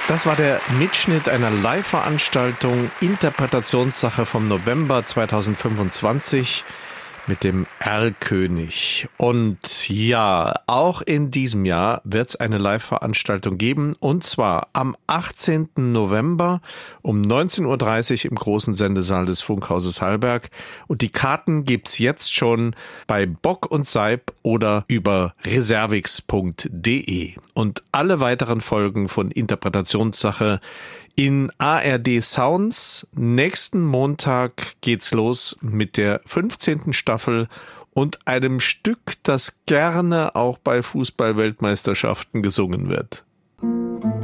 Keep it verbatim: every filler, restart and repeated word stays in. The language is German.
Das war der Mitschnitt einer Live-Veranstaltung Interpretationssache vom November zweitausendfünfundzwanzig mit dem Erlkönig. Und ja, auch in diesem Jahr wird es eine Live-Veranstaltung geben, und zwar am achtzehnten November um neunzehn Uhr dreißig im großen Sendesaal des Funkhauses Hallberg. Und die Karten gibt's jetzt schon bei Bock und Seib oder über reservix punkt de. Und alle weiteren Folgen von Interpretationssache in A R D Sounds. Nächsten Montag geht's los mit der fünfzehnten Staffel und einem Stück, das gerne auch bei Fußball-Weltmeisterschaften gesungen wird.